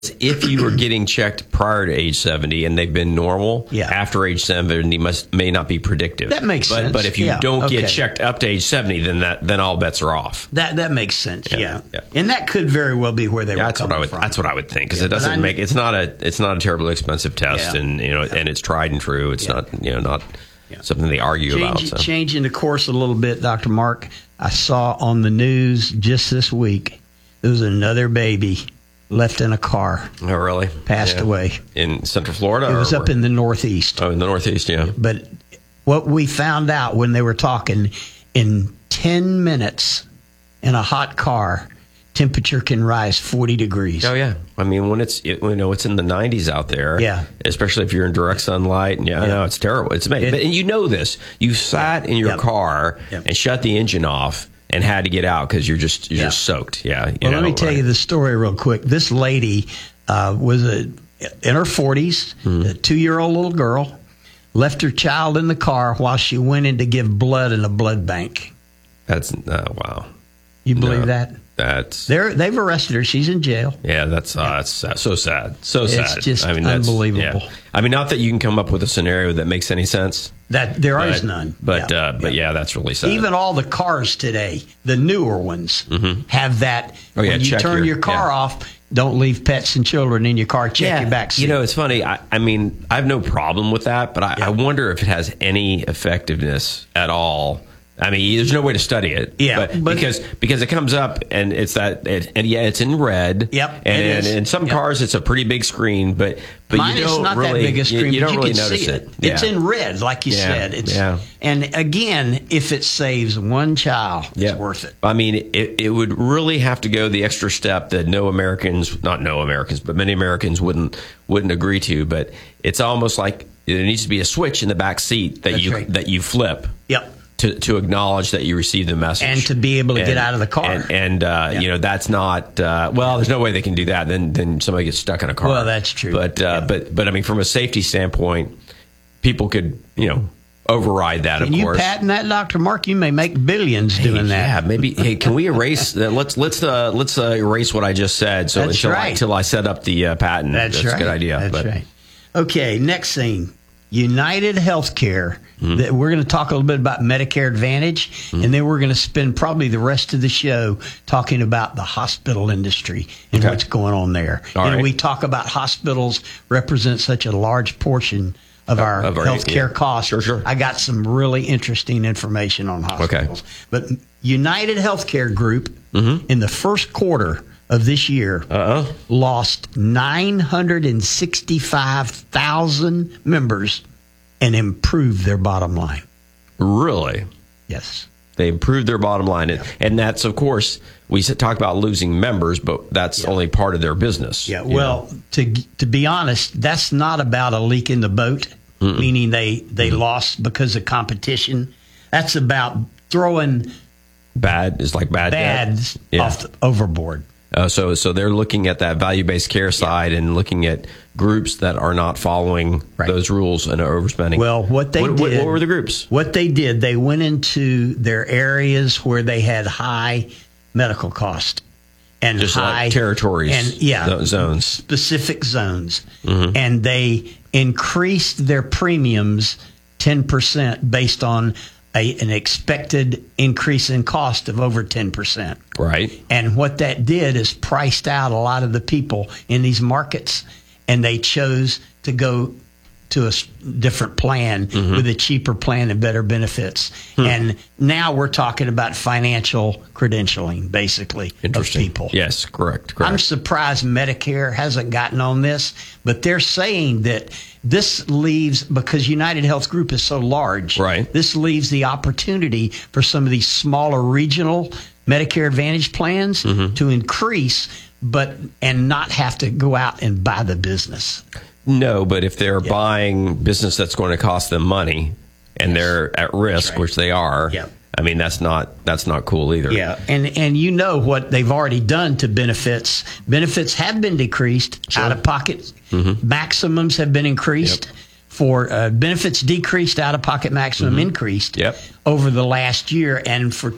if you were getting checked prior to age 70 and they've been normal, after age 70 may not be predictive. That makes sense. But if you don't get checked up to age 70, then all bets are off. That makes sense. Yeah. And that could very well be where they were coming from. That's what I would think, because it doesn't make it's not a terribly expensive test, and and it's tried and true. It's not something they argue about. So. Changing the course a little bit, Dr. Mark. I saw on the news just this week there was another baby left in a car. Oh, really? Passed away. In Central Florida? It was up in the Northeast. Oh, in the Northeast, yeah. But what we found out when they were talking, in 10 minutes in a hot car, temperature can rise 40 degrees. Oh, yeah. I mean, when it's in the 90s out there, especially if you're in direct sunlight, and no, it's terrible. It's amazing. And you know this. You sat in your car and shut the engine off and had to get out because you're just soaked. Yeah. Well, let me tell you the story real quick. This lady was in her 40s, a 2-year-old little girl, left her child in the car while she went in to give blood in a blood bank. That's wow. You believe that? They've arrested her. She's in jail. Yeah, that's so sad. So sad. It's just unbelievable. I mean, not that you can come up with a scenario that makes any sense. That there is none. But that's really sad. Even all the cars today, the newer ones, have that. When you turn your car off, don't leave pets and children in your car. Check your back seat. It's funny. I mean, I have no problem with that, but I wonder if it has any effectiveness at all. I mean, there's no way to study it. But because it comes up and it's it's in red. Yep. And in some cars, it's a pretty big screen, but mine you don't is not really, that big a screen. you don't really can notice see it. It's in red, like you said. And again, if it saves one child, it's worth it. I mean, it would really have to go the extra step that many Americans wouldn't agree to. But it's almost like there needs to be a switch in the back seat that you flip. Yep. To acknowledge that you received the message. And to be able to get out of the car. And that's not, there's no way they can do that. Then somebody gets stuck in a car. Well, that's true. But I mean, from a safety standpoint, people could, override that, of course. Can you patent that, Dr. Mark? You may make billions doing that. Yeah, maybe. Hey, can we erase that? Let's erase what I just said. So until I set up the patent. That's a good idea. That's right. Okay, next thing. United Healthcare. We're going to talk a little bit about Medicare Advantage, and then we're going to spend probably the rest of the show talking about the hospital industry and what's going on there. We talk about hospitals represent such a large portion of our healthcare costs. Sure. I got some really interesting information on hospitals. But United Healthcare Group in the first quarter of this year lost 965,000 members and improved their bottom line. Really? Yes. They improved their bottom line. And that's, of course, we talk about losing members, but that's only part of their business. Yeah, well, to be honest, that's not about a leak in the boat, meaning they lost because of competition. That's about throwing bads off overboard. So they're looking at that value-based care side and looking at groups that are not following those rules and are overspending. Well, what were the groups? What they did, they went into their areas where they had high medical cost and just high like territories and zones, specific zones, and they increased their premiums 10% based on an expected increase in cost of over 10%. Right. And what that did is priced out a lot of the people in these markets, and they chose to go to a different plan with a cheaper plan and better benefits. And now we're talking about financial credentialing, basically, of people. Yes, correct. I'm surprised Medicare hasn't gotten on this, but they're saying that this leaves, because United Health Group is so large, this leaves the opportunity for some of these smaller regional Medicare Advantage plans to increase, and not have to go out and buy the business. No, but if they're buying business that's going to cost them money and they're at risk, which they are, I mean, that's not cool either. Yeah, and you know what they've already done to benefits. Benefits have been decreased. Out of pocket maximums have been increased. For benefits decreased, out of pocket maximum increased over the last year. And for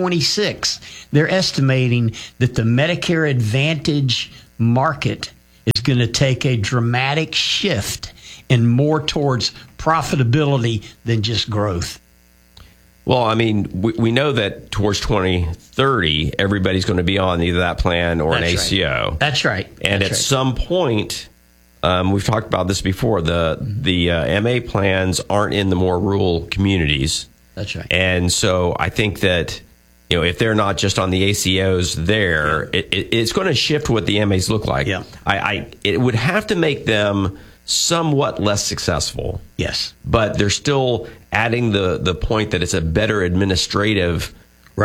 2026, they're estimating that the Medicare Advantage market going to take a dramatic shift and more towards profitability than just growth. Well, I mean, we know that towards 2030, everybody's going to be on either that plan or an ACO. Right. That's right. And at some point, we've talked about this before, the MA plans aren't in the more rural communities. That's right. And so I think that, if they're not just on the ACOs there, it's going to shift what the MAs look like. Yeah. It would have to make them somewhat less successful. Yes. But they're still adding the point that it's a better administrative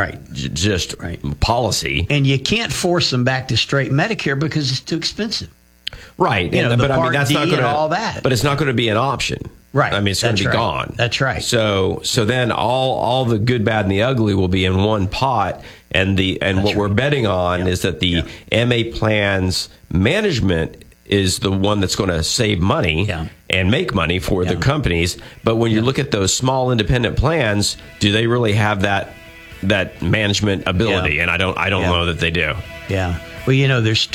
policy. And you can't force them back to straight Medicare because it's too expensive. Right. But I mean, that's not going to all that. But it's not going to be an option. Right. I mean, it's going to be gone. That's right. So then all the good, bad, and the ugly will be in one pot. And what we're betting on is that the MA plans management is the one that's going to save money and make money for the companies. But when you look at those small independent plans, do they really have that management ability? And I don't know that they do. Yeah. Well, there's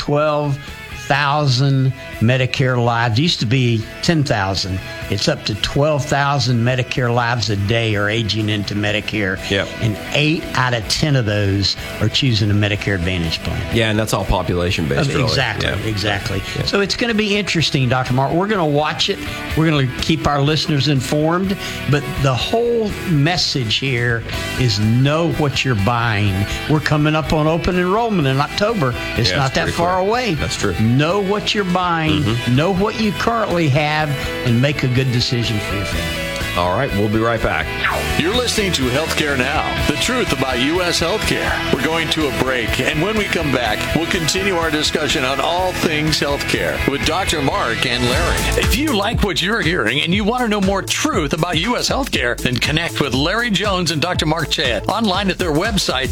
12,000 Medicare lives. It used to be 10,000. It's up to 12,000 Medicare lives a day are aging into Medicare. Yep. And 8 out of 10 of those are choosing a Medicare Advantage plan. Yeah, and that's all population-based, really. Exactly. Yeah. So it's going to be interesting, Dr. Mark. We're going to watch it. We're going to keep our listeners informed. But the whole message here is know what you're buying. We're coming up on open enrollment in October. It's not that far away. That's true. Know what you're buying. Know what you currently have, and make a good decision for your family. All right, we'll be right back. You're listening to Healthcare Now, the truth about U.S. healthcare. We're going to a break, and when we come back, we'll continue our discussion on all things healthcare with Dr. Mark and Larry. If you like what you're hearing and you want to know more truth about U.S. healthcare, then connect with Larry Jones and Dr. Mark Chad online at their website,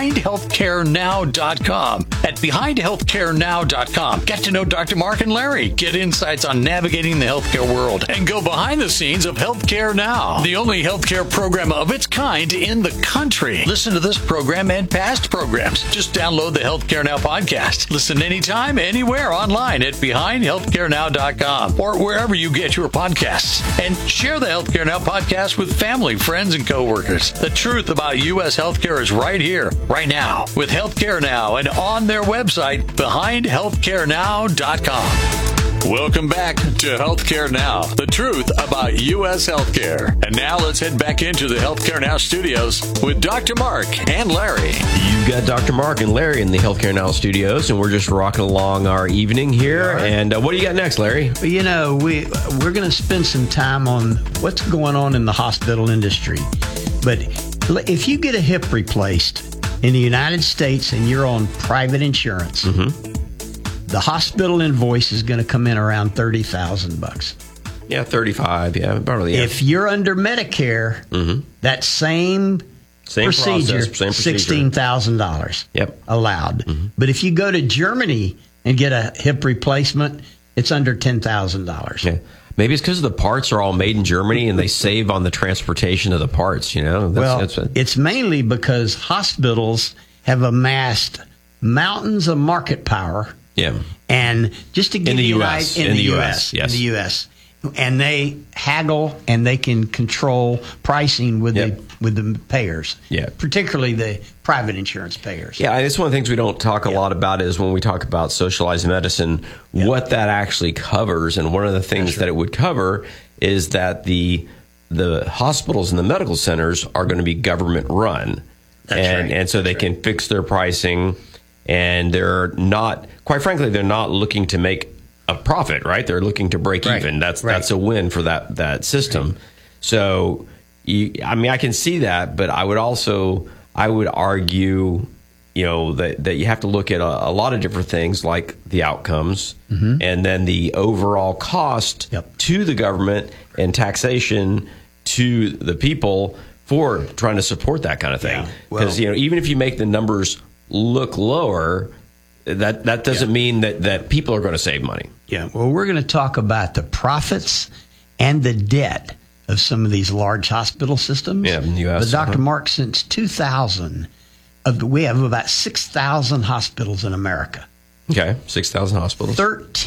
BehindHealthcareNow.com. At BehindHealthcareNow.com, get to know Dr. Mark and Larry, get insights on navigating the healthcare world, and go behind the scenes of Healthcare Now, the only healthcare program of its kind in the country. Listen to this program and past programs. Just download the Healthcare Now podcast. Listen anytime, anywhere online at BehindHealthcareNow.com or wherever you get your podcasts. And share the Healthcare Now podcast with family, friends, and coworkers. The truth about U.S. healthcare is right here, right now, with Healthcare Now and on their website, BehindHealthcareNow.com. Welcome back to Healthcare Now, the truth about U.S. healthcare. And now let's head back into the Healthcare Now studios with Dr. Mark and Larry. You've got Dr. Mark and Larry in the Healthcare Now studios, and we're just rocking along our evening here. Right. And what do you got next, Larry? Well, we're going to spend some time on what's going on in the hospital industry. But if you get a hip replaced in the United States and you're on private insurance, the hospital invoice is going to come in around $30,000. Yeah, 35. Yeah, probably. Yeah. If you're under Medicare, that same procedure, $16,000 allowed. But if you go to Germany and get a hip replacement, it's under $10,000. Yeah. Maybe it's because the parts are all made in Germany and they save on the transportation of the parts, It's mainly because hospitals have amassed mountains of market power. Yeah. And just to give you an idea, in the U.S., and they haggle and they can control pricing with the payers, particularly the private insurance payers. Yeah, it's one of the things we don't talk a lot about is when we talk about socialized medicine, what that actually covers. And one of the things that it would cover is that the hospitals and the medical centers are going to be government run. And so they can fix their pricing. And they're not, quite frankly, they're not looking to make a profit, right? They're looking to break even. That's a win for that system. Right. So, I can see that, but I would argue, that you have to look at a lot of different things like the outcomes and then the overall cost to the government and taxation to the people for trying to support that kind of thing. Because, even if you make the numbers look lower, that doesn't mean that people are going to save money. Yeah. Well, we're going to talk about the profits and the debt of some of these large hospital systems. Yeah, in the U.S. But Dr. Mark, since 2000, we have about 6,000 hospitals in America. Okay, 6,000 hospitals. 1,300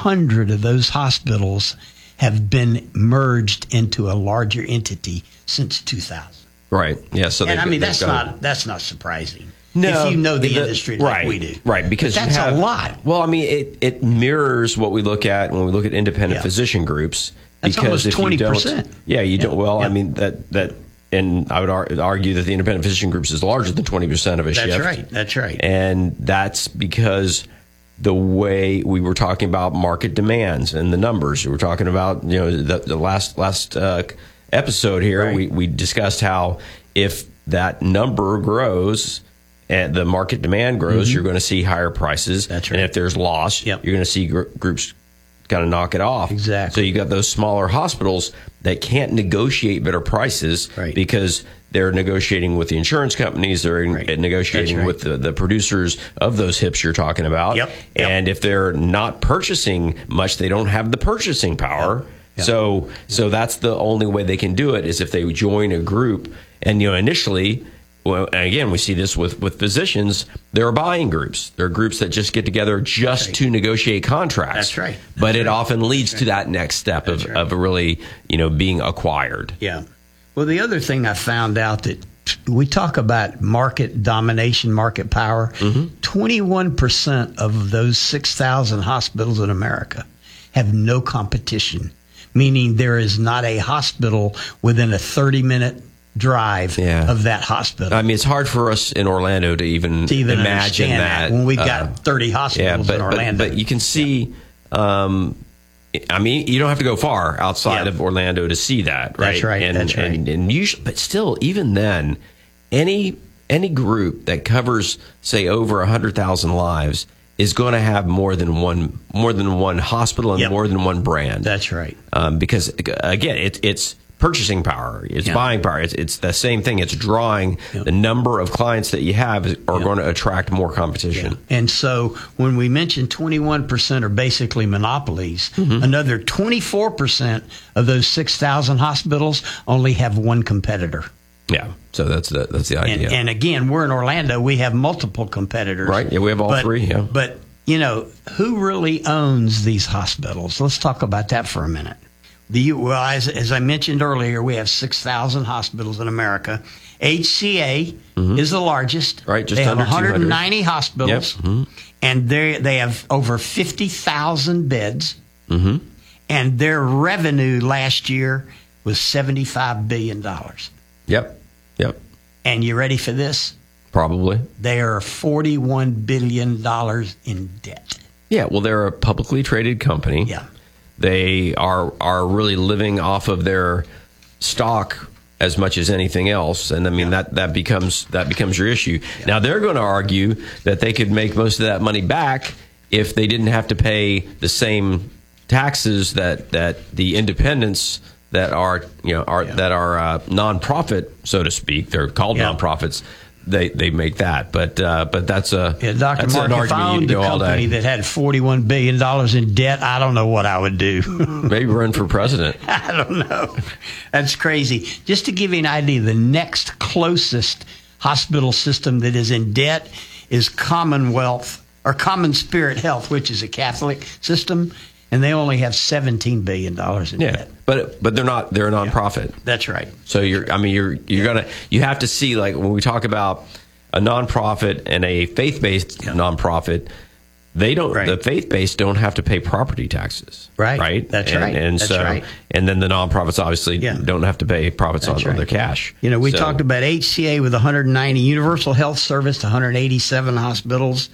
400 of those hospitals have been merged into a larger entity since 2000. Right. Yeah. So that's not surprising. No, if you know the industry like we do. Right, because that's a lot. Well, I mean, it mirrors what we look at when we look at independent physician groups. That's because almost 20%. You don't. Well, I mean that, and I would argue that the independent physician groups is larger than 20% of a shift. That's right. And that's because the way we were talking about market demands and the numbers. We were talking about the last episode here. Right. We discussed how if that number grows and the market demand grows, you're going to see higher prices. That's right. And if there's loss, you're going to see groups kind of knock it off. Exactly. So you got those smaller hospitals that can't negotiate better prices because they're negotiating with the insurance companies. They're negotiating with the producers of those hips you're talking about. And if they're not purchasing much, they don't have the purchasing power. So that's the only way they can do it is if they join a group. And initially, well, again, we see this with physicians. There are buying groups. There are groups that just get together just to negotiate contracts. That's right. But it often leads to that next step of really, being acquired. Yeah. Well, the other thing I found out that we talk about market domination, market power. 21% of those 6,000 hospitals in America have no competition, meaning there is not a hospital within a 30-minute drive of that hospital. I mean, it's hard for us in Orlando to even imagine that when we've got 30 hospitals in Orlando. But you can see, I mean, you don't have to go far outside of Orlando to see that, right? That's right. And usually, but still, even then, any group that covers, say, over 100,000 lives is going to have more than one hospital and more than one brand. That's right. Because again, it's purchasing power, it's buying power, it's the same thing. It's drawing the number of clients that you have are going to attract more competition. And so when we mention 21% are basically monopolies, another 24% of those 6,000 hospitals only have one competitor. Yeah, so that's the idea. And again, we're in Orlando. We have multiple competitors. Right, yeah, we have all three, yeah. But, who really owns these hospitals? Let's talk about that for a minute. As I mentioned earlier, we have 6,000 hospitals in America. HCA is the largest. Right, just they have under 190 hospitals, and they have over 50,000 beds. And their revenue last year was $75 billion. Yep. And you ready for this? Probably. They are $41 billion in debt. Yeah, well, they're a publicly traded company. Yeah. They are really living off of their stock as much as anything else, and I mean that becomes your issue. Now they're going to argue that they could make most of that money back if they didn't have to pay the same taxes that the independents that are nonprofit, so to speak. They're called nonprofits. They make that, but that's Dr. Mark, if I owned a company that had $41 billion in debt, I don't know what I would do. Maybe run for president. I don't know. That's crazy. Just to give you an idea, the next closest hospital system that is in debt is Commonwealth or Common Spirit Health, which is a Catholic system, and they only have $17 billion in debt. But they're not. They're a nonprofit. That's right. So you have to see, like, when we talk about a nonprofit and a faith-based nonprofit, they don't. The faith-based don't have to pay property taxes. Right. That's right. And that's so, right. And then the nonprofits obviously don't have to pay profits on their cash. We talked about HCA with 190, Universal Health Service, 187 hospitals,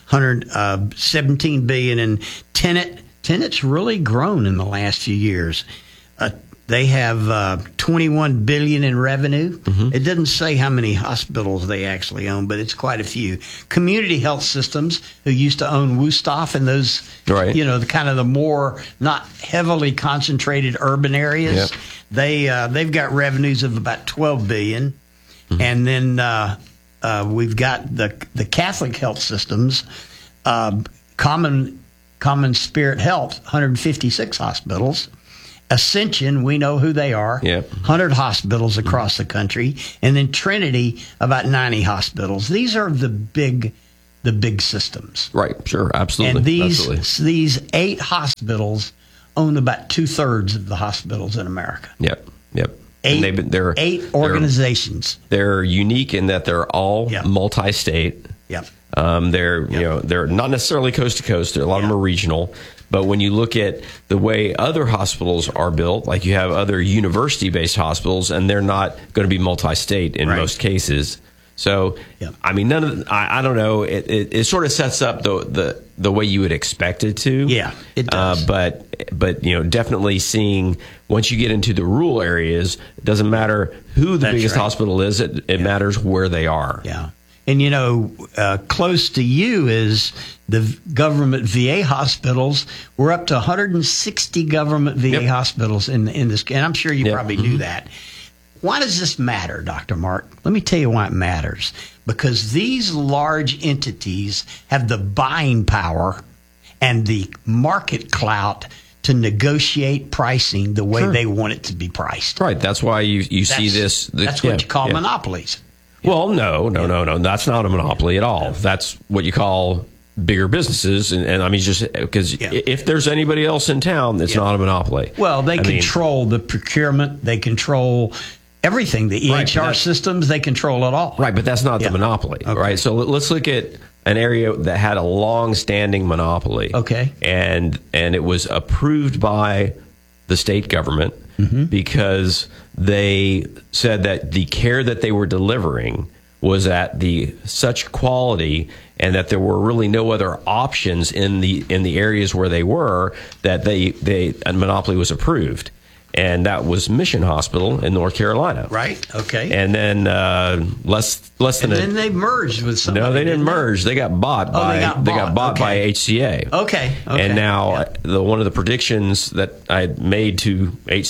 $17 billion, and Tenet's really grown in the last few years. They have $21 billion in revenue. It doesn't say how many hospitals they actually own, but it's quite a few. Community Health Systems, who used to own Wusthof and those, the kind of the more not heavily concentrated urban areas, they've got revenues of about $12 billion. And then we've got the Catholic health systems, Common Spirit Health, 156 hospitals. Ascension, we know who they are, 100 hospitals across the country. And then Trinity, about 90 hospitals. These are the big the big systems. Right. Sure. Absolutely. And these 8 hospitals own about 2/3 of the hospitals in America. Yep. 8 organizations. They're unique in that they're all multi-state. Yep. They're not necessarily coast to coast. A lot of them are regional. But when you look at the way other hospitals are built, like you have other university-based hospitals, and they're not going to be multi-state in most cases. So, I mean, I don't know. It sort of sets up the way you would expect it to. Yeah, it does. But definitely seeing once you get into the rural areas, it doesn't matter who the biggest hospital is. It matters where they are. Yeah. And, close to you is the government VA hospitals. We're up to 160 government VA hospitals in this. And I'm sure you probably knew that. Why does this matter, Dr. Mark? Let me tell you why it matters. Because these large entities have the buying power and the market clout to negotiate pricing the way they want it to be priced. Right. That's why you see this. That's what you call monopolies. Well, no. That's not a monopoly at all. That's what you call bigger businesses. And I mean, just because if there's anybody else in town, it's not a monopoly. Well, they control the procurement. They control everything. The EHR systems, they control it all. Right, but that's not the monopoly. Okay. Right. So let's look at an area that had a long-standing monopoly. Okay. And it was approved by the state government because they said that the care that they were delivering was at such quality and that there were really no other options in the areas where they were that a monopoly was approved. And that was Mission Hospital in North Carolina. Right. Okay. And then less than. And then they merged with somebody. No, they didn't merge. They got bought by. They got bought by HCA. Okay. And now one of the predictions that I had made to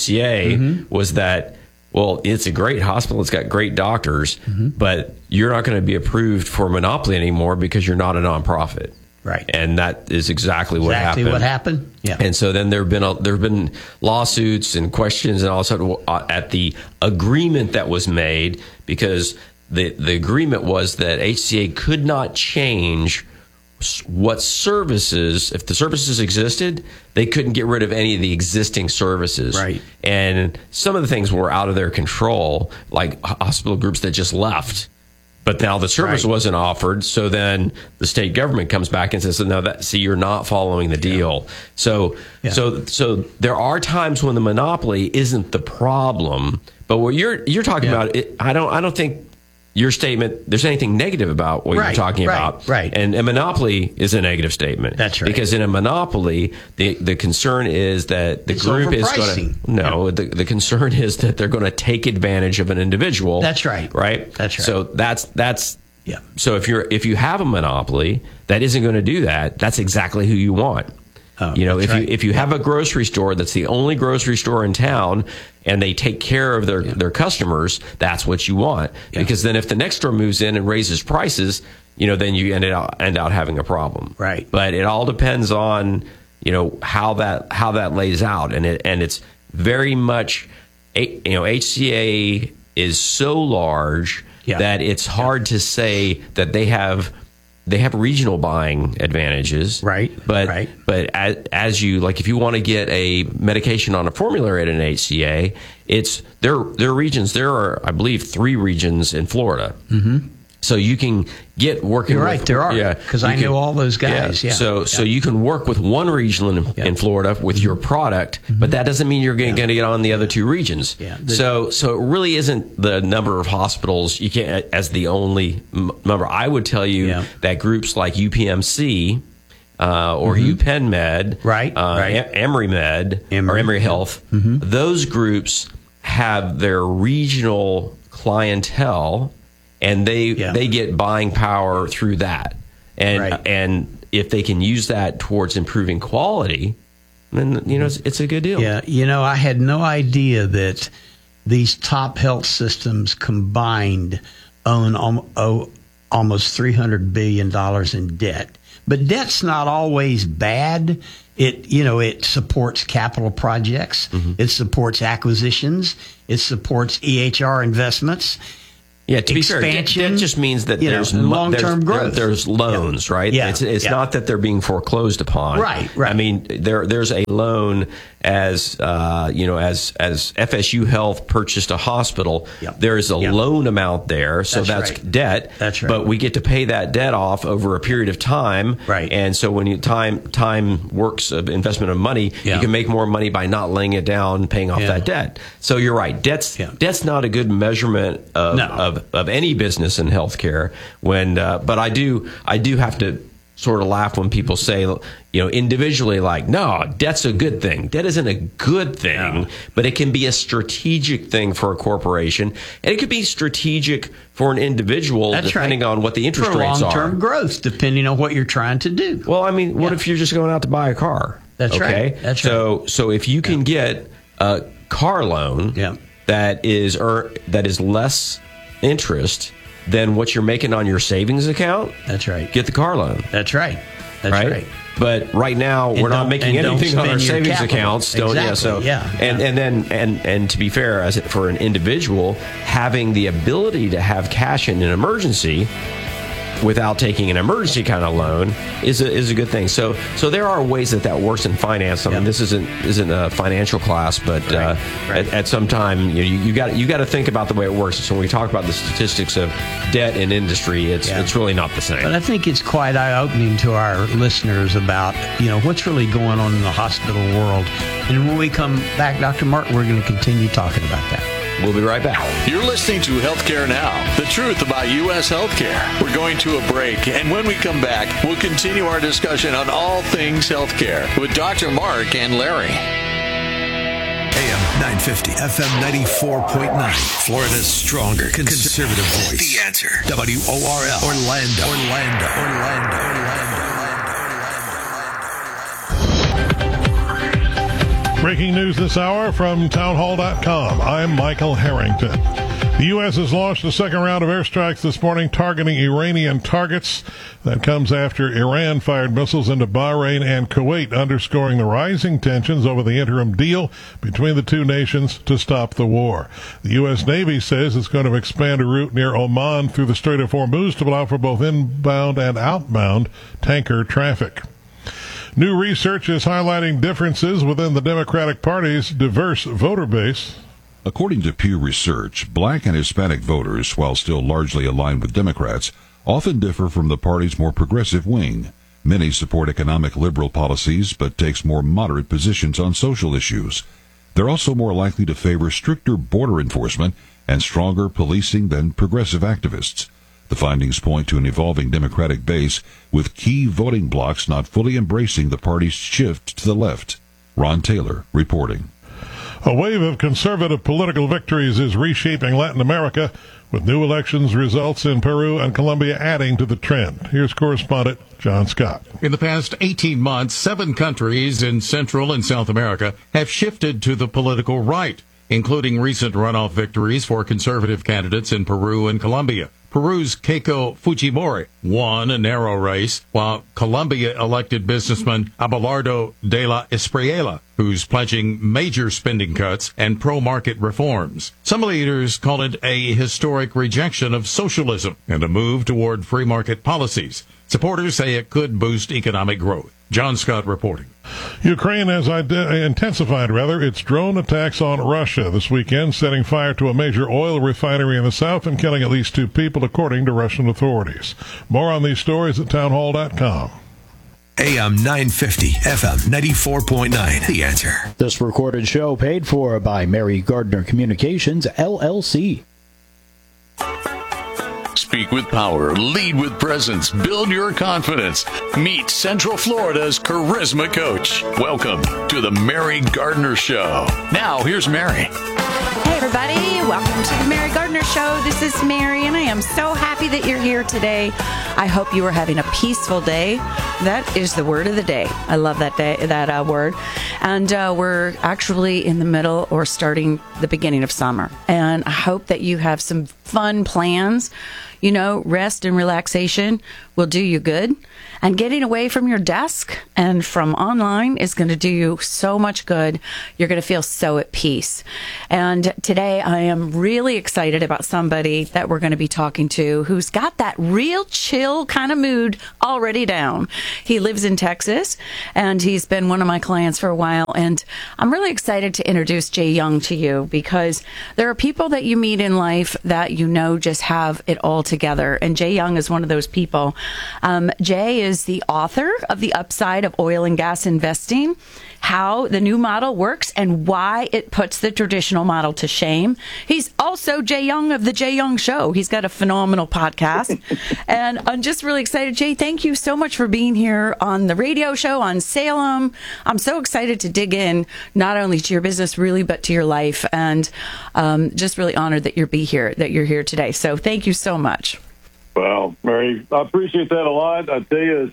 HCA was that, well, it's a great hospital. It's got great doctors, but you're not going to be approved for monopoly anymore because you're not a nonprofit. Right. And that is exactly what happened. Exactly what happened? Yeah. And so then there have been lawsuits and questions and all of a sudden at the agreement that was made, because the agreement was that HCA could not change what services, if the services existed, they couldn't get rid of any of the existing services. Right. And some of the things were out of their control, like hospital groups that just left. But now the service wasn't offered, so then the state government comes back and says, "No, you're not following the deal." So there are times when the monopoly isn't the problem, but what you're talking about, I don't think your statement there's anything negative about what you're talking about. Right. And a monopoly is a negative statement. That's right. Because in a monopoly, the concern is that the group is going to the concern is that they're going to take advantage of an individual. That's right. Right? That's right. So that's So if you have a monopoly that isn't going to do that, that's exactly who you want. If you have a grocery store that's the only grocery store in town and they take care of their customers, that's what you want. Yeah. Because then if the next store moves in and raises prices, then you end out having a problem. Right. But it all depends on, how that lays out. And it's very much, HCA is so large that it's hard to say that they have regional buying advantages, right? But as you like, if you want to get a medication on a formulary at an HCA, it's there are regions. There are, I believe, 3 regions in Florida. Mm-hmm. So you can get working. You're right, there are. Yeah, because I know all those guys. Yeah. So you can work with one region in Florida with your product, but that doesn't mean you're going to get on the other 2 regions. Yeah. So it really isn't the number of hospitals you can't as the only number. I would tell you that groups like UPMC or UPenn Med, Emory Med, or Emory Health, those groups have their regional clientele. And they get buying power through that, and if they can use that towards improving quality, then it's a good deal. Yeah, I had no idea that these top health systems combined own almost $300 billion in debt. But debt's not always bad. It supports capital projects. It supports acquisitions. It supports EHR investments. Yeah, to expansion. Be fair, that just means that there's long-term growth. There's loans, right? Yeah. It's not that they're being foreclosed upon. Right. I mean, there's a loan as FSU Health purchased a hospital. Yep. There is a loan amount there, so that's debt. That's right. But we get to pay that debt off over a period of time. Right. And so when time works of investment of money, you can make more money by not laying it down and paying off that debt. So you're right. Debt's not a good measurement of any business in healthcare. But I do have to sort of laugh when people say, individually, like, no, debt's a good thing. Debt isn't a good thing, but it can be a strategic thing for a corporation, and it could be strategic for an individual, depending on what the interest rates are. For long-term growth, depending on what you're trying to do. Well, I mean, what if you're just going out to buy a car? That's right. That's right. So if you can get a car loan that is less interest than what you're making on your savings account, that's right. Get the car loan. That's right. That's right. But right now we're not making anything on our savings accounts. And to be fair, for an individual, having the ability to have cash in an emergency without taking an emergency kind of loan is a good thing. So there are ways that works in finance. I mean, this isn't a financial class, but at some time you got to think about the way it works. So when we talk about the statistics of debt in industry, it's really not the same. But I think it's quite eye-opening to our listeners about what's really going on in the hospital world. And when we come back, Dr. Mark, we're going to continue talking about that. We'll be right back. You're listening to Healthcare Now, the truth about U.S. healthcare. We're going to a break, and when we come back, we'll continue our discussion on all things healthcare with Dr. Mark and Larry. AM 950, FM 94.9, Florida's stronger conservative voice. The Answer. WORL, Orlando. Breaking news this hour from townhall.com. I'm Michael Harrington. The U.S. has launched a second round of airstrikes this morning targeting Iranian targets. That comes after Iran fired missiles into Bahrain and Kuwait, underscoring the rising tensions over the interim deal between the two nations to stop the war. The U.S. Navy says it's going to expand a route near Oman through the Strait of Hormuz to allow for both inbound and outbound tanker traffic. New research is highlighting differences within the Democratic Party's diverse voter base. According to Pew Research, black and Hispanic voters, while still largely aligned with Democrats, often differ from the party's more progressive wing. Many support economic liberal policies, but takes more moderate positions on social issues. They're also more likely to favor stricter border enforcement and stronger policing than progressive activists. The findings point to an evolving Democratic base, with key voting blocs not fully embracing the party's shift to the left. Ron Taylor reporting. A wave of conservative political victories is reshaping Latin America, with new elections results in Peru and Colombia adding to the trend. Here's correspondent John Scott. In the past 18 months, 7 countries in Central and South America have shifted to the political right, including recent runoff victories for conservative candidates in Peru and Colombia. Peru's Keiko Fujimori won a narrow race, while Colombia elected businessman Abelardo de la Espriella, who's pledging major spending cuts and pro-market reforms. Some leaders call it a historic rejection of socialism and a move toward free market policies. Supporters say it could boost economic growth. John Scott reporting. Ukraine has intensified its drone attacks on Russia this weekend, setting fire to a major oil refinery in the south and killing at least 2 people, according to Russian authorities. More on these stories at townhall.com. AM 950, FM 94.9, The Answer. This recorded show paid for by Mary Gardner Communications, LLC. Speak with power, lead with presence, build your confidence. Meet Central Florida's charisma coach. Welcome to the Mary Gardner Show. Now, here's Mary. Hey, everybody. Welcome to the Mary Gardner Show. This is Mary, and I am so happy that you're here today. I hope you are having a peaceful day. That is the word of the day. I love that word. And we're actually in the middle or starting the beginning of summer. And I hope that you have some fun plans, rest and relaxation will do you good. And getting away from your desk and from online is going to do you so much good. You're going to feel so at peace. And today I am really excited about somebody that we're going to be talking to who's got that real chill kind of mood already down. He lives in Texas, and he's been one of my clients for a while. And I'm really excited to introduce Jay Young to you, because there are people that you meet in life that you know just have it all together. And Jay Young is one of those people. Jay is the author of The Upside of Oil and Gas Investing, how the new model works and why it puts the traditional model to shame. He's also Jay Young of The Jay Young Show. He's got a phenomenal podcast. And I'm just really excited. Jay, thank you so much for being here on the radio show on Salem. I'm so excited to dig in not only to your business really, but to your life. And just really honored that you're here today. So thank you so much. Well, Mary, I appreciate that a lot. I tell you,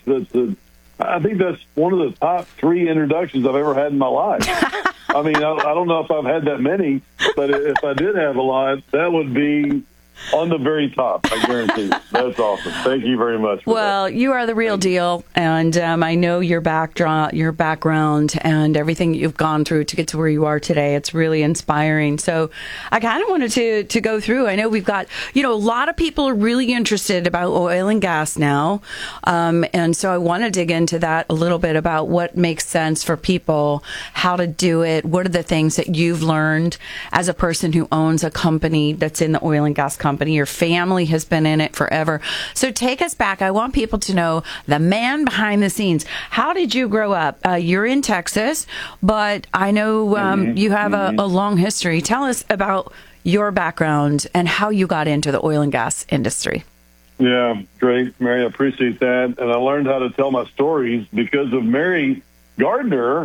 I think that's one of the top 3 introductions I've ever had in my life. I mean, I don't know if I've had that many, but if I did have a lot, that would be on the very top, I guarantee you. That's awesome. Thank you very much. Well, you are the real deal, and I know your background and everything you've gone through to get to where you are today. It's really inspiring. So I kind of wanted to go through. I know we've got, a lot of people are really interested about oil and gas now, and so I want to dig into that a little bit about what makes sense for people, how to do it, what are the things that you've learned as a person who owns a company that's in the oil and gas company. Your family has been in it forever. So take us back. I want people to know the man behind the scenes. How did you grow up? You're in Texas, but I know you have a long history. Tell us about your background and how you got into the oil and gas industry. Yeah, great, Mary. I appreciate that. And I learned how to tell my stories because of Mary Gardner.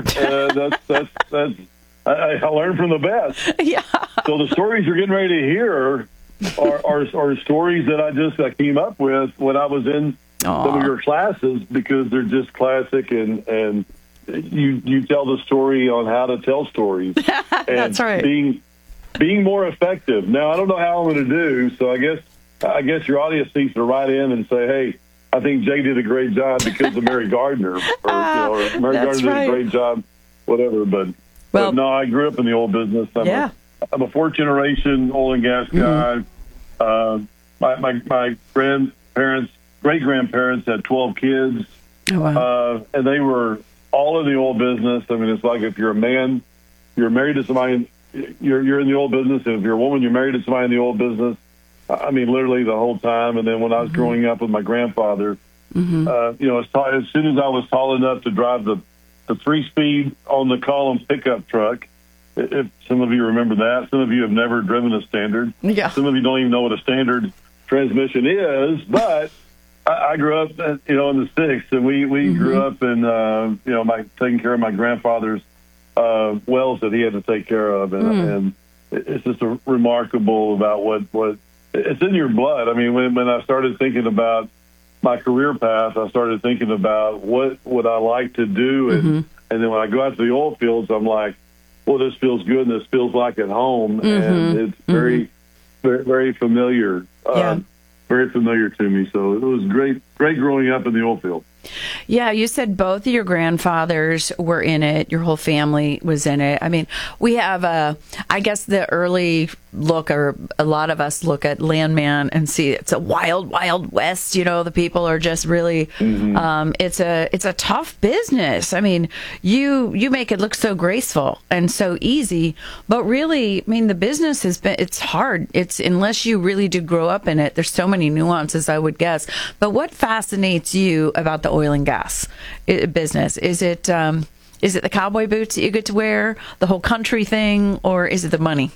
I learned from the best. Yeah. So the stories you're getting ready to hear are stories that I came up with when I was in some of your classes, because they're just classic, and you tell the story on how to tell stories. And that's right. Being more effective. Now, I don't know how I'm going to do, so I guess your audience needs to write in and say, hey, I think Jay did a great job because of Mary Gardner, or Mary Gardner did a great job, whatever. But no, I grew up in the oil business. I'm a 4th-generation oil and gas guy. My grandparents, great-grandparents had 12 kids. Oh, wow. And they were all in the oil business. I mean, it's like if you're a man, you're married to somebody, you're in the oil business. And if you're a woman, you're married to somebody in the oil business. I mean, literally the whole time. And then when I was growing up with my grandfather, as soon as I was tall enough to drive the 3-speed on the column pickup truck, if some of you remember that, some of you have never driven a standard. Yeah. Some of you don't even know what a standard transmission is. But I grew up, in the 6th, and we grew up in, taking care of my grandfather's wells that he had to take care of, and it's just remarkable about what it's in your blood. I mean, when I started thinking about my career path, I started thinking about what would I like to do, and then when I go out to the oil fields, I'm like, well, this feels good, and this feels like at home, and it's very, very, very familiar, very familiar to me. So it was great growing up in the oil field. Yeah, you said both of your grandfathers were in it. Your whole family was in it. I mean, we have I guess the early look, or a lot of us look at Landman and see it's a wild, wild west. The people are just really, it's a tough business. I mean, you make it look so graceful and so easy, but really, I mean, the business it's hard. It's, unless you really did grow up in it, there's so many nuances, I would guess. But what fascinates you about the oil and gas business? Is it the cowboy boots that you get to wear, the whole country thing, or is it the money?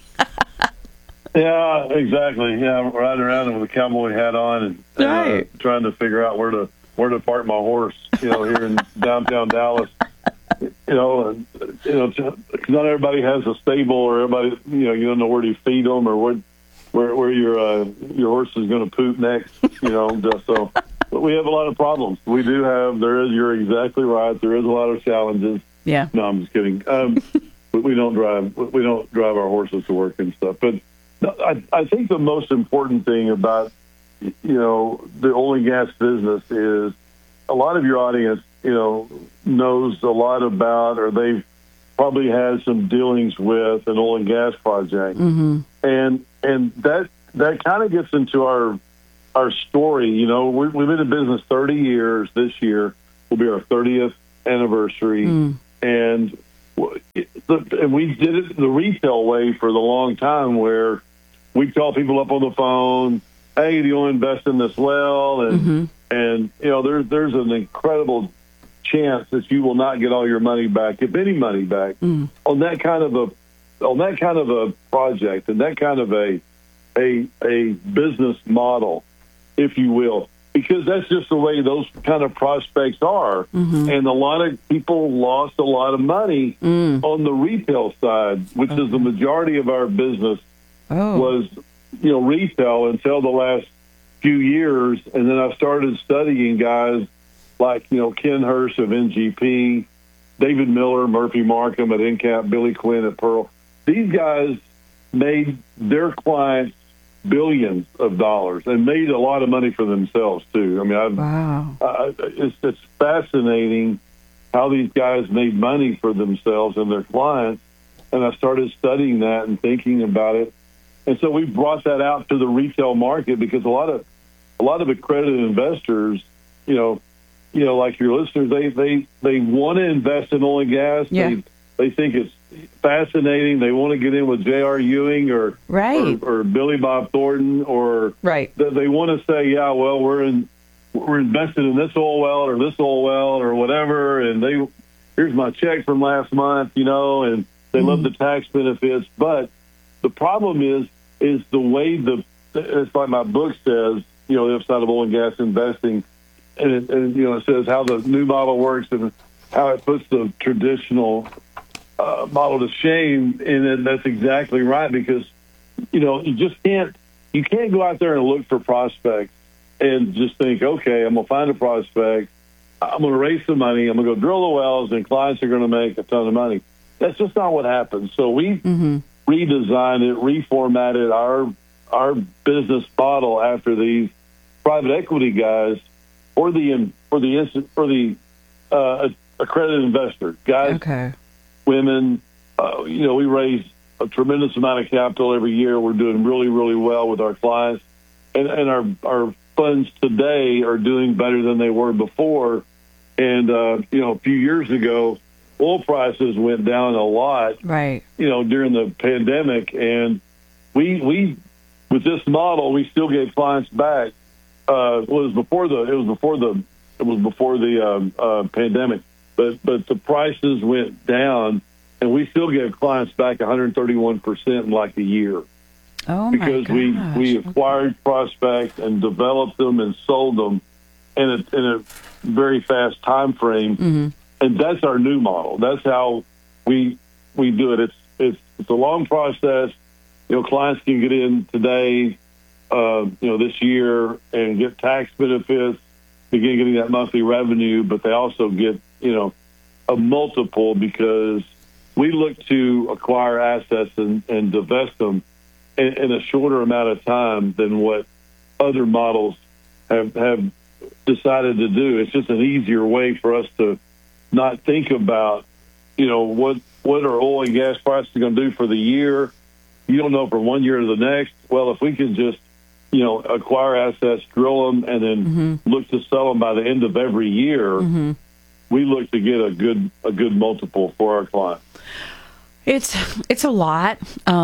Yeah, exactly. Yeah, I'm riding around with a cowboy hat on and trying to figure out where to park my horse. Here in downtown Dallas. Because not everybody has a stable, or everybody, you don't know where to feed them, or where your horse is going to poop next. So. But we have a lot of problems. We do have. You're exactly right. There is a lot of challenges. Yeah. No, I'm just kidding. We don't drive our horses to work and stuff. But I think the most important thing about the oil and gas business is a lot of your audience, knows a lot about, or they've probably had some dealings with an oil and gas project. Mm-hmm. And that kind of gets into our story. We've been in business 30 years. This year will be our 30th anniversary. And we did it the retail way for the long time, where we call people up on the phone, hey, do you want to invest in this well? And there's an incredible chance that you will not get all your money back, if any money back, on that kind of a project and that kind of a business model, if you will, because that's just the way those kind of prospects are. And a lot of people lost a lot of money on the retail side, which is the majority of our business was, retail until the last few years. And then I started studying guys like, Ken Hirsch of NGP, David Miller, Murphy Markham at NCAP, Billy Quinn at Pearl. These guys made their clients billions of dollars and made a lot of money for themselves too. I mean, it's fascinating how these guys made money for themselves and their clients. And I started studying that and thinking about it. And so we brought that out to the retail market, because a lot of accredited investors, like your listeners, they want to invest in oil and gas. Yeah. They think it's fascinating. They want to get in with J.R. Ewing or Billy Bob Thornton, or they want to say, yeah, well, we're invested in this oil well or this oil well or whatever, and here's my check from last month, and they love the tax benefits. But the problem is the way it's like my book says, the other side of oil and gas investing, and it says how the new model works and how it puts the traditional model to shame. And that's exactly right, because you just can't go out there and look for prospects and just think, okay, I'm gonna find a prospect, I'm gonna raise some money, I'm gonna go drill the wells, and clients are gonna make a ton of money. That's just not what happens. So we redesigned it, reformatted our business model after these private equity guys, or the accredited investor guys, women. We raise a tremendous amount of capital every year. We're doing really, really well with our clients, and our funds today are doing better than they were before. And a few years ago, oil prices went down a lot, during the pandemic, and we with this model, we still get clients back. It was before the pandemic, but the prices went down, and we still get clients back 131% in like a year. Oh, because we acquired prospects and developed them and sold them in a very fast time frame. And that's our new model. That's how we do it. It's a long process. Clients can get in today, this year, and get tax benefits, begin getting that monthly revenue, but they also get, a multiple, because we look to acquire assets and divest them in a shorter amount of time than what other models have decided to do. It's just an easier way for us to not think about, what are oil and gas prices going to do for the year. You don't know from one year to the next. Well, if we can just, acquire assets, drill them, and then look to sell them by the end of every year, we look to get a good multiple for our clients. It's a lot.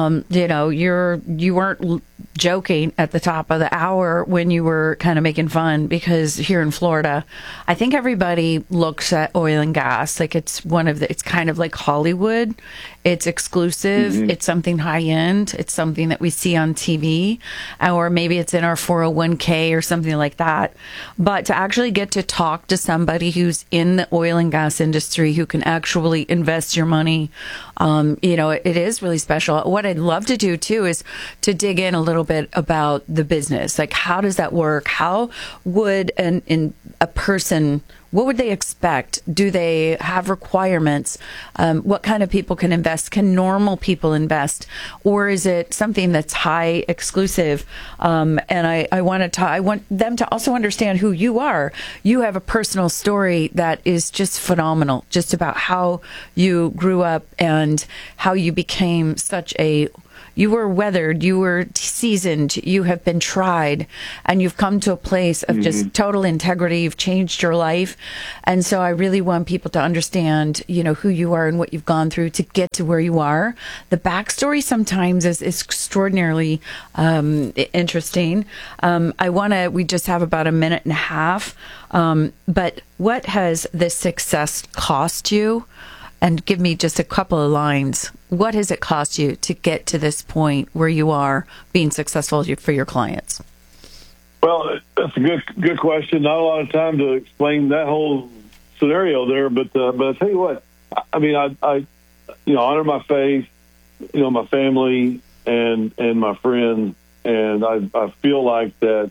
You weren't joking at the top of the hour when you were kind of making fun, because here in Florida, I think everybody looks at oil and gas like it's it's kind of like Hollywood. It's exclusive. It's something high end. It's something that we see on TV, or maybe it's in our 401k or something like that. But to actually get to talk to somebody who's in the oil and gas industry, who can actually invest your money, it is really special. What I'd love to do too is to dig in a little bit about the business. Like, how does that work? How would a person what would they expect? Do they have requirements? What kind of people can invest? Can normal people invest? Or is it something that's high exclusive? And I want them to also understand who you are. You have a personal story that is just phenomenal, just about how you grew up and how you became you were weathered, you were seasoned, you have been tried, and you've come to a place of just total integrity. You've changed your life. And so I really want people to understand, who you are and what you've gone through to get to where you are. The backstory sometimes is extraordinarily interesting. We just have about a minute and a half. But what has this success cost you? And give me just a couple of lines. What has it cost you to get to this point where you are being successful for your clients? Well, that's a good question. Not a lot of time to explain that whole scenario there, but I tell you what, I mean, I honor my faith, my family and my friends, and I feel like that.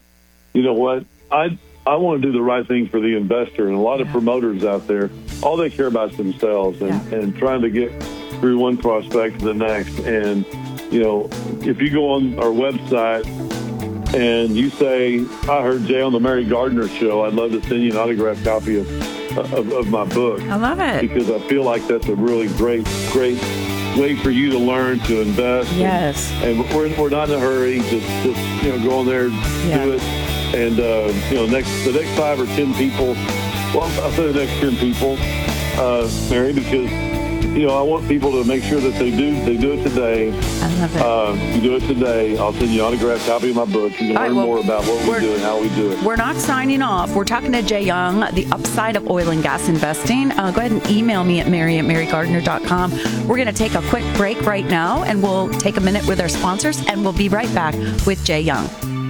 I want to do the right thing for the investor, and a lot of promoters out there, all they care about is themselves and trying to get through one prospect to the next. And, if you go on our website and you say, I heard Jay on the Mary Gardner Show, I'd love to send you an autographed copy of my book. I love it. Because I feel like that's a really great way for you to learn to invest. Yes. And we're not in a hurry. Just go on there, do it. And, the next 5 or 10 people, I'll say the next 10 people, Mary, because, I want people to make sure that they do it today. I love it. You do it today. I'll send you an autographed copy of my book. You can learn more about what we do and how we do it. We're not signing off. We're talking to Jay Young, the upside of oil and gas investing. Go ahead and email me at mary@marygardner.com. We're going to take a quick break right now, and we'll take a minute with our sponsors, and we'll be right back with Jay Young.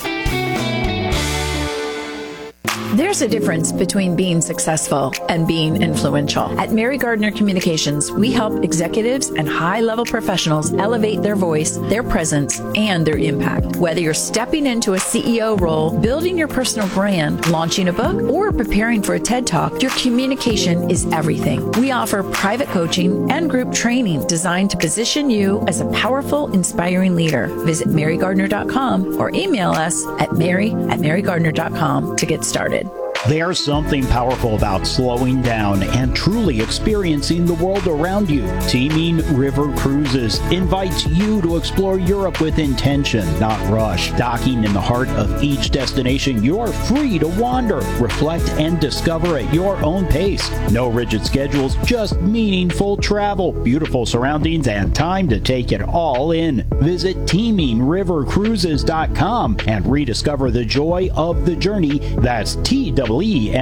There's a difference between being successful and being influential. At Mary Gardner Communications, we help executives and high-level professionals elevate their voice, their presence, and their impact. Whether you're stepping into a CEO role, building your personal brand, launching a book, or preparing for a TED Talk, your communication is everything. We offer private coaching and group training designed to position you as a powerful, inspiring leader. Visit marygardner.com or email us at mary@marygardner.com to get started. There's something powerful about slowing down and truly experiencing the world around you. Teaming River Cruises invites you to explore Europe with intention, not rush. Docking in the heart of each destination, you're free to wander, reflect, and discover at your own pace. No rigid schedules, just meaningful travel, beautiful surroundings, and time to take it all in. Visit teamingrivercruises.com and rediscover the joy of the journey. That's TWEMING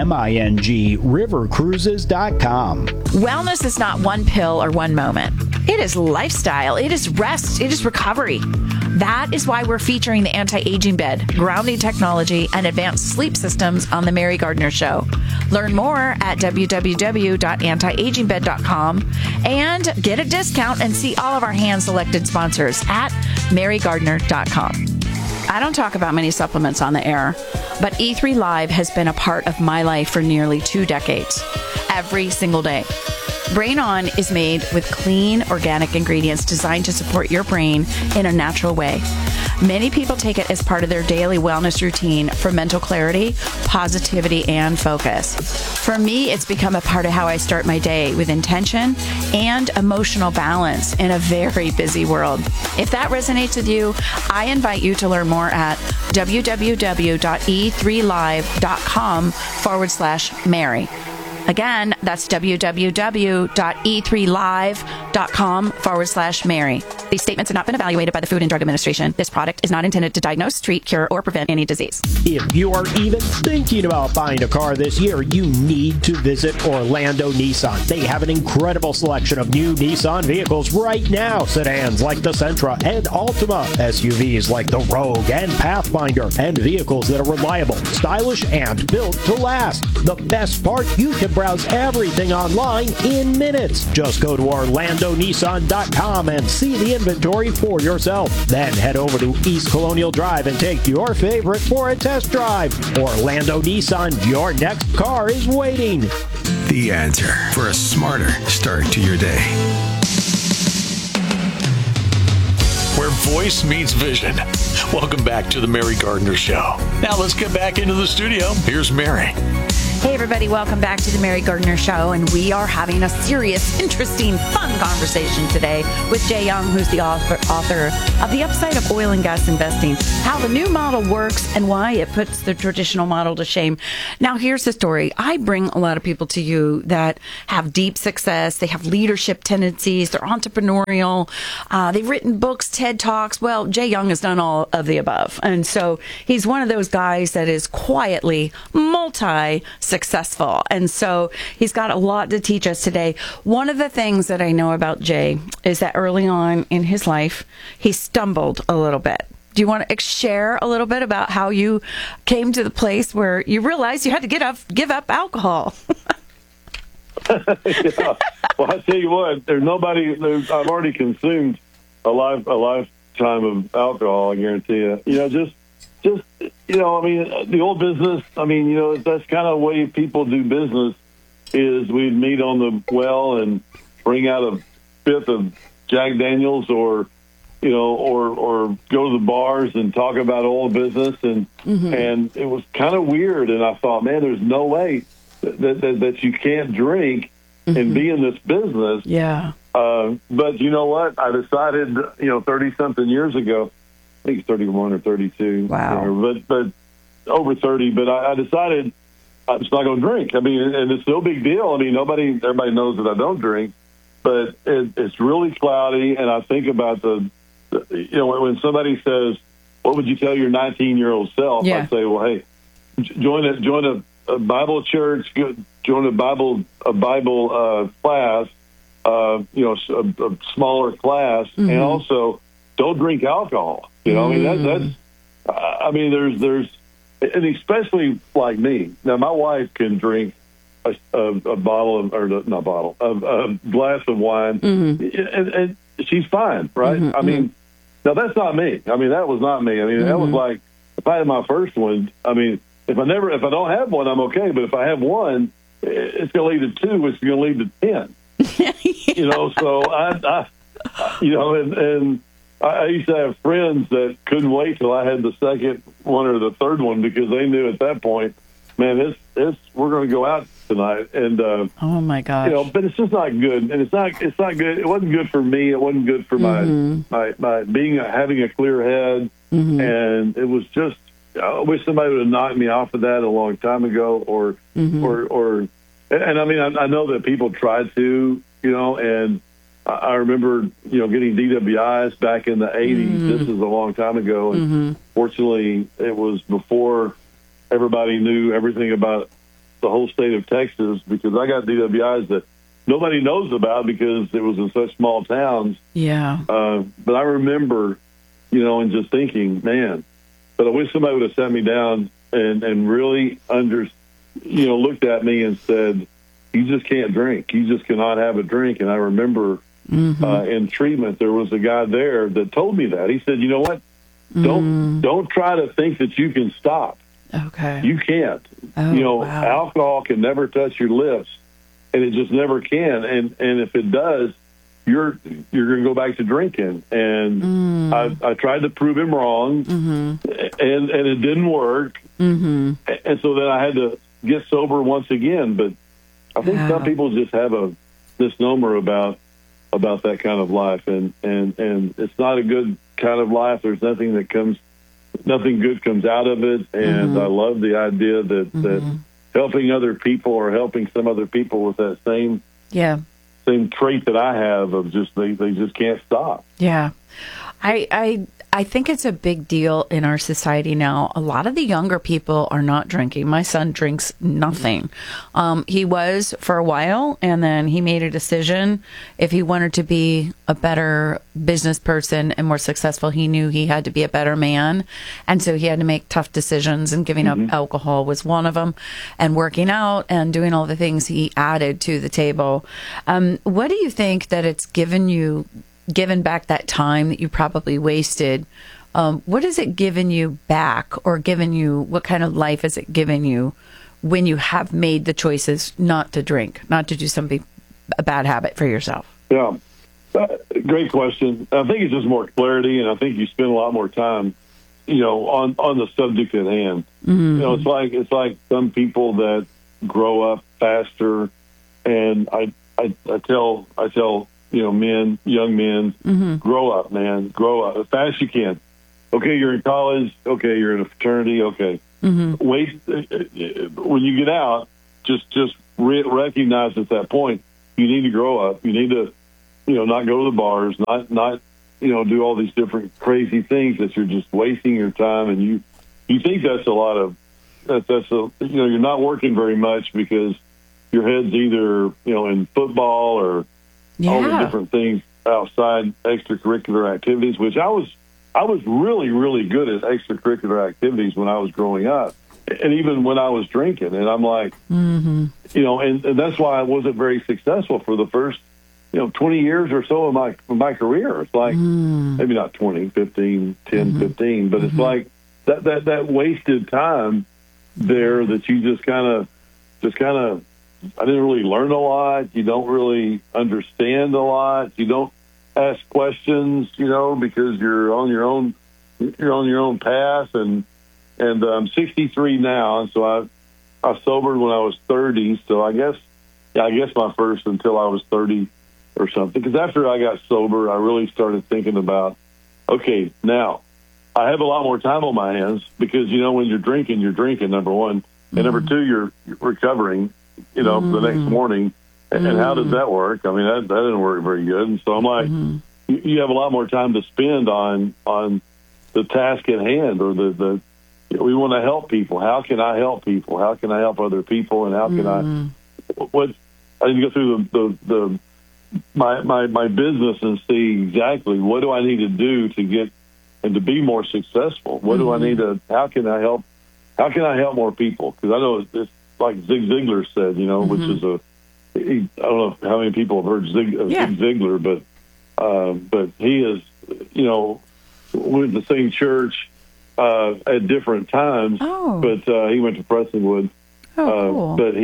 rivercruises.com. Wellness is not one pill or one moment. It is lifestyle. It is rest. It is recovery. That is why we're featuring the anti-aging bed, grounding technology, and advanced sleep systems on the Mary Gardner Show. Learn more at www.antiagingbed.com and get a discount and see all of our hand-selected sponsors at marygardner.com. I don't talk about many supplements on the air, but E3 Live has been a part of my life for nearly 2 decades, every single day. Brain On is made with clean, organic ingredients designed to support your brain in a natural way. Many people take it as part of their daily wellness routine for mental clarity, positivity, and focus. For me, it's become a part of how I start my day with intention and emotional balance in a very busy world. If that resonates with you, I invite you to learn more at www.e3live.com/Mary. Again, that's www.e3live.com/Mary. These statements have not been evaluated by the Food and Drug Administration. This product is not intended to diagnose, treat, cure, or prevent any disease. If you are even thinking about buying a car this year, you need to visit Orlando Nissan. They have an incredible selection of new Nissan vehicles right now. Sedans like the Sentra and Altima, SUVs like the Rogue and Pathfinder, and vehicles that are reliable, stylish, and built to last. The best part, you can browse everything online in minutes. Just go to OrlandoNissan.com and see the inventory for yourself. Then head over to East Colonial Drive and take your favorite for a test drive. Orlando Nissan, your next car is waiting. The Answer, for a smarter start to your day. Where voice meets vision. Welcome back to the Mary Gardner Show. Now let's get back into the studio. Here's Mary. Hey, everybody. Welcome back to the Mary Gardner Show. And we are having a serious, interesting, fun conversation today with Jay Young, who's the author of The Upside of Oil and Gas Investing, how the new model works and why it puts the traditional model to shame. Now, here's the story. I bring a lot of people to you that have deep success. They have leadership tendencies. They're entrepreneurial. They've written books, TED Talks. Well, Jay Young has done all of the above. And so he's one of those guys that is quietly multi-successful. And so he's got a lot to teach us today. One of the things that I know about Jay is that early on in his life, he stumbled a little bit. Do you want to share a little bit about how you came to the place where you realized you had to give up alcohol? Yeah. Well, I tell you what, I've already consumed a lifetime of alcohol, I guarantee you. Just the old business, that's kind of the way people do business is we'd meet on the well and bring out a fifth of Jack Daniels or go to the bars and talk about oil business. And it was kind of weird. And I thought, man, there's no way that you can't drink and be in this business. Yeah. But you know what? I decided, 30-something years ago, I think it's 31 or 32. Wow. But over 30. But I decided I'm just not going to drink. And it's no big deal. Everybody knows that I don't drink. But it's really cloudy, and I think about when somebody says, "What would you tell your 19-year-old self?" Yeah. I say, "Well, hey, join a Bible church, join a Bible class, a smaller class, and also don't drink alcohol." There's and especially like me. Now, my wife can drink a glass of wine, and she's fine, right? Now that's not me. That was not me. That was like if I had my first one. If I don't have one, I'm okay. But if I have one, it's going to lead to 2, which is going to lead to 10. So I used to have friends that couldn't wait till I had the second one or the third one because they knew at that point, man, we're going to go out tonight. And oh my gosh, but it's just not good, and it's not good. It wasn't good for me. It wasn't good for my having a clear head, and it was just. I wish somebody would have knocked me off of that a long time ago, or I know that people tried to, and I remember, getting DWIs back in the 80s. This is a long time ago, and fortunately, it was before everybody knew everything about the whole state of Texas, because I got DWIs that nobody knows about because it was in such small towns. Yeah. But I remember, and just thinking, man. But I wish somebody would have sat me down and really looked at me and said, "You just can't drink. You just cannot have a drink." And I remember in treatment, there was a guy there that told me that. He said, "You know what? Don't try to think that you can stop. Okay. You can't. Wow. Alcohol can never touch your lips, and it just never can. And if it does, you're going to go back to drinking." And I tried to prove him wrong, and it didn't work. And so then I had to get sober once again. But I think some people just have a misnomer about that kind of life, and it's not a good kind of life. There's nothing good comes out of it. And I love the idea that helping other people or helping some other people with that same trait that I have of just they just can't stop. Yeah. I think it's a big deal in our society now. A lot of the younger people are not drinking. My son drinks nothing. He was for a while, and then he made a decision. If he wanted to be a better business person and more successful, he knew he had to be a better man. And so he had to make tough decisions, and giving up alcohol was one of them, and working out and doing all the things he added to the table. What do you think that it's given back that time that you probably wasted? What has it given you back, or what kind of life has it given you when you have made the choices not to drink, not to do a bad habit for yourself? Yeah, great question. I think it's just more clarity, and I think you spend a lot more time, on the subject at hand. It's like some people that grow up faster, and I tell young men, grow up, man, grow up as fast as you can. Okay, you're in college. Okay, you're in a fraternity. Okay, wait. When you get out, just recognize at that point you need to grow up. You need to, not go to the bars, not do all these different crazy things that you're just wasting your time. And you think that's a lot of you're not working very much because your head's either in football or all the different things outside extracurricular activities, which I was really, really good at extracurricular activities when I was growing up, and even when I was drinking. And I'm like, and that's why I wasn't very successful for the first, 20 years or so of my career. It's like maybe not 20, 15, 10, 15, but it's like that wasted time there that you just kind of. I didn't really learn a lot. You don't really understand a lot. You don't ask questions, because you're on your own path. And I'm 63 now, and so I sobered when I was 30. So I guess my first until I was 30 or something. Because after I got sober, I really started thinking about, okay, now I have a lot more time on my hands because when you're drinking, number one, and number two, you're recovering. For the next morning, and how does that work? I mean, that didn't work very good. And so I'm like, you have a lot more time to spend on the task at hand, or we want to help people. How can I help people? How can I help other people? And how can I need to go through my business and see exactly what do I need to do to get and to be more successful. What do I need to? How can I help? How can I help more people? Because I know it's like Zig Ziglar said, which is I don't know how many people have heard Zig Ziglar, but he is, went to the same church at different times, but he went to Prestonwood. Cool. But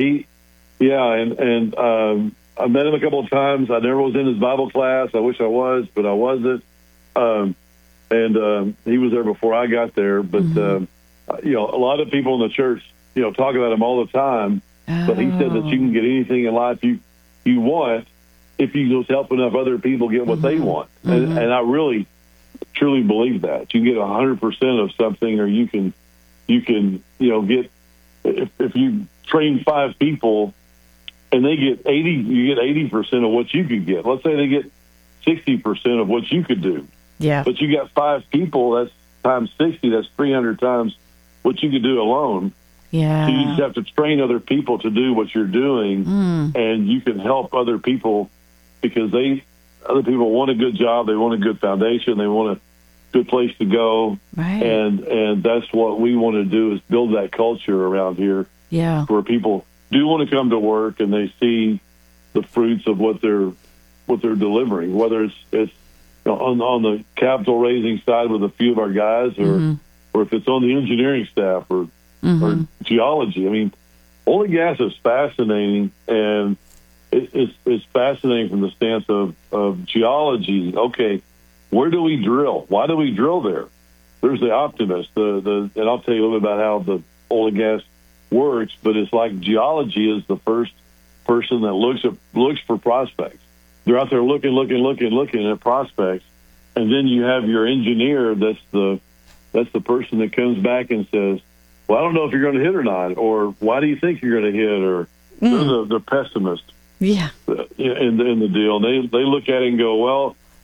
and I met him a couple of times. I never was in his Bible class. I wish I was, but I wasn't. And he was there before I got there. But a lot of people in the church, talk about him all the time, but he said that you can get anything in life you want if you just help enough other people get what they want. And I really, truly believe that. You can get 100% of something, or you can get, if you train 5 people and they get 80, you get 80% of what you could get. Let's say they get 60% of what you could do. Yeah. But you got 5 people, that's times 60, that's 300 times what you could do alone. Yeah. So you just have to train other people to do what you're doing, and you can help other people because other people want a good job, they want a good foundation, they want a good place to go, right. and that's what we want to do is build that culture around here, where people do want to come to work and they see the fruits of what they're delivering, whether it's on the capital raising side with a few of our guys, or if it's on the engineering staff or geology. I mean, oil and gas is fascinating, and it's fascinating from the stance of geology. Okay, where do we drill? Why do we drill there? There's the optimist, and I'll tell you a little bit about how the oil and gas works, but it's like geology is the first person that looks for prospects. They're out there looking at prospects, and then you have your engineer that's the person that comes back and says, well, I don't know if you're going to hit or not, or why do you think you're going to hit, or they're the pessimist. Yeah. In the deal. And they look at it and go, well,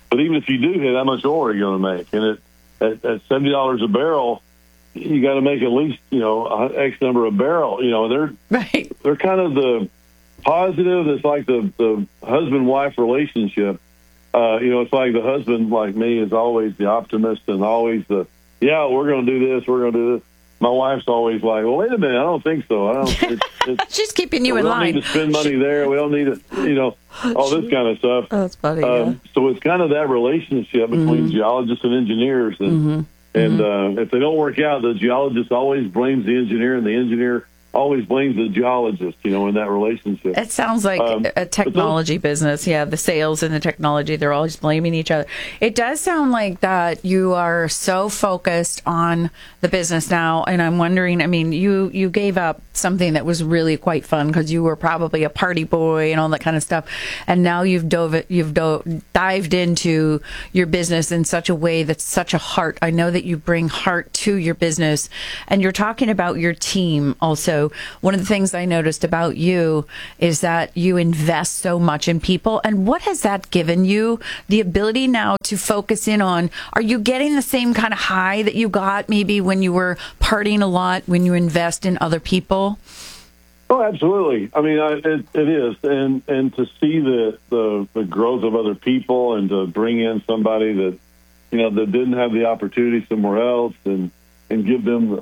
But even if you do hit, how much oil are you going to make? And at $70 a barrel, you got to make at least, X number of barrel. They're kind of the positive. It's like the husband-wife relationship. It's like the husband, like me, is always the optimist and always we're going to do this, we're going to do this. My wife's always like, well, wait a minute, I don't think so. She's keeping you in line. We don't need to spend money there. We don't need to, all this kind of stuff. Oh, that's funny. Yeah. So it's kind of that relationship between geologists and engineers. And if they don't work out, the geologist always blames the engineer, and the engineer always blames the geologist, in that relationship. It sounds like a technology business. Yeah, the sales and the technology, they're always blaming each other. It does sound like that you are so focused on the business now, and I'm wondering, you gave up something that was really quite fun because you were probably a party boy and all that kind of stuff, and now you've dived into your business in such a way that's such a heart. I know that you bring heart to your business, and you're talking about your team also. One of the things I noticed about you is that you invest so much in people. And what has that given you? The ability now to focus in on, are you getting the same kind of high that you got maybe when you were partying a lot, when you invest in other people? Oh, absolutely. It is. And to see the growth of other people and to bring in somebody that, that didn't have the opportunity somewhere else and give them,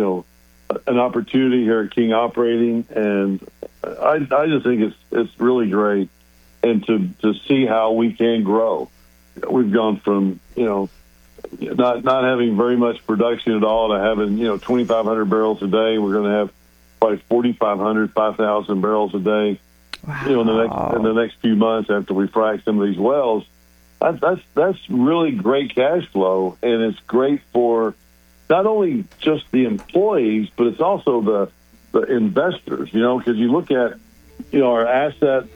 an opportunity here at King Operating, and I just think it's really great, and to see how we can grow. We've gone from not having very much production at all to having 2,500 barrels a day. We're going to have probably 4,500, 5,000 barrels a day. Wow. in the next few months after we frack some of these wells. That's really great cash flow, and it's great for not only just the employees, but it's also the investors, because you look at, our assets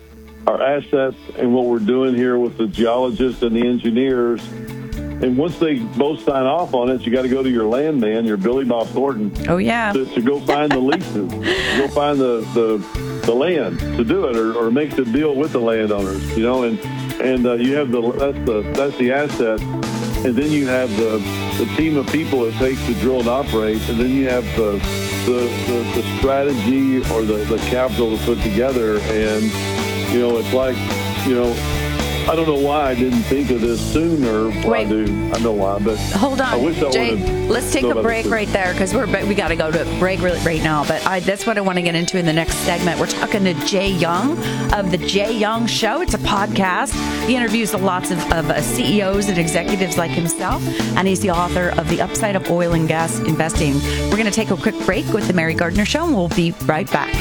and what we're doing here with the geologists and the engineers. And once they both sign off on it, you got to go to your landman, your Billy Bob Thornton. Oh, yeah. To go find the leases, go find the land to do it, or make the deal with the landowners, and you have that's the asset. And then you have the team of people it takes to drill and operate, and then you have the strategy or the capital to put together. And it's like, I don't know why I didn't think of this sooner. Well, I do. I know why, but hold on, I wish I Jay. Let's take a break right there because we got to go to break right now. But that's what I want to get into in the next segment. We're talking to Jay Young of the Jay Young Show. It's a podcast. He interviews lots of CEOs and executives like himself, and he's the author of The Upside of Oil and Gas Investing. We're going to take a quick break with the Mary Gardner Show, and we'll be right back.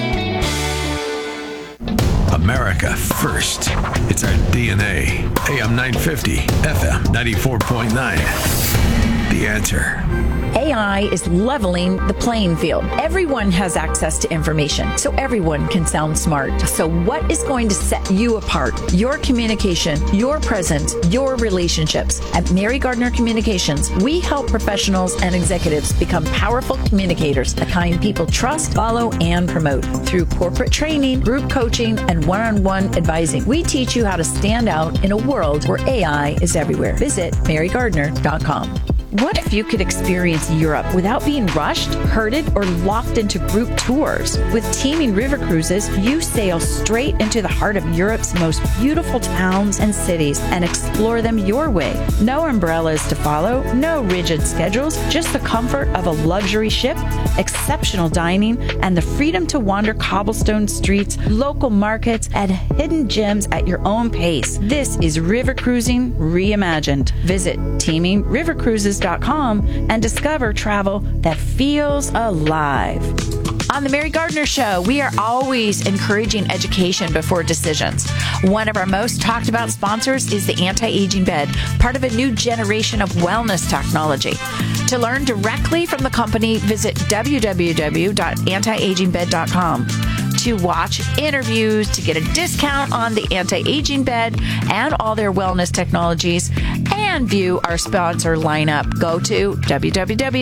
America first. It's our DNA. AM 950, FM 94.9. The Answer. AI is leveling the playing field. Everyone has access to information, so everyone can sound smart. So what is going to set you apart? Your communication, your presence, your relationships. At Mary Gardner Communications, we help professionals and executives become powerful communicators, the kind people trust, follow, and promote. Through corporate training, group coaching, and one-on-one advising, we teach you how to stand out in a world where AI is everywhere. Visit marygardner.com. What if you could experience Europe without being rushed, herded, or locked into group tours? With Teaming River Cruises, you sail straight into the heart of Europe's most beautiful towns and cities and explore them your way. No umbrellas to follow, no rigid schedules, just the comfort of a luxury ship, exceptional dining, and the freedom to wander cobblestone streets, local markets, and hidden gems at your own pace. This is river cruising reimagined. Visit teamingrivercruises.com and discover travel that feels alive. On the Mary Gardner Show, we are always encouraging education before decisions. One of our most talked about sponsors is the Anti-Aging Bed, part of a new generation of wellness technology. To learn directly from the company, visit www.antiagingbed.com. To watch interviews, to get a discount on the Anti-Aging Bed and all their wellness technologies, and view our sponsor lineup, go to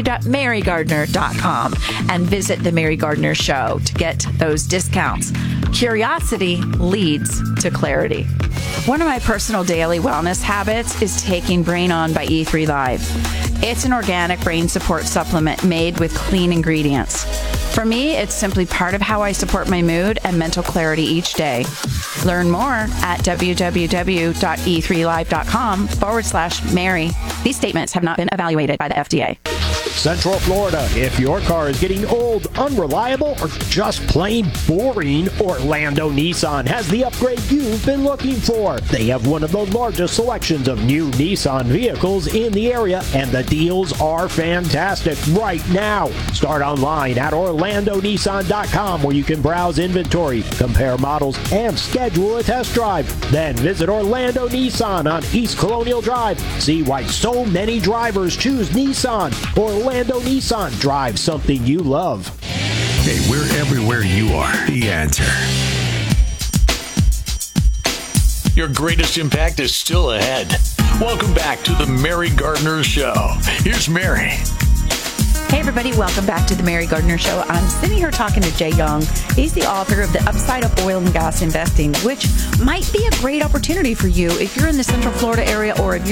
www.marygardner.com and visit The Mary Gardner Show to get those discounts. Curiosity leads to clarity. One of my personal daily wellness habits is taking Brain On by E3 Live. It's an organic brain support supplement made with clean ingredients. For me, it's simply part of how I support my mood and mental clarity each day. Learn more at www.e3live.com/Mary. These statements have not been evaluated by the FDA. Central Florida. If your car is getting old, unreliable, or just plain boring, Orlando Nissan has the upgrade you've been looking for. They have one of the largest selections of new Nissan vehicles in the area, and the deals are fantastic right now. Start online at OrlandoNissan.com, where you can browse inventory, compare models, and schedule a test drive. Then visit Orlando Nissan on East Colonial Drive. See why so many drivers choose Nissan. Orlando Nissan. Drive something you love. Hey, we're everywhere you are. The Answer. Your greatest impact is still ahead. Welcome back to the Mary Gardner Show. Here's Mary. Hey everybody, welcome back to the Mary Gardner Show. I'm sitting here talking to Jay Young. He's the author of The Upside of Oil and Gas Investing, which might be a great opportunity for you if you're in the Central Florida area or if you're